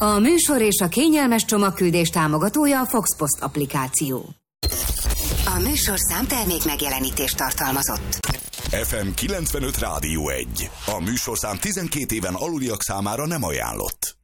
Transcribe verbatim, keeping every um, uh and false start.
A műsor és a kényelmes csomagküldés támogatója a Foxpost applikáció. A műsorszám termék megjelenítést tartalmazott. ef em kilencvenöt Rádió egy. A műsorszám tizenkét éven aluliak számára nem ajánlott.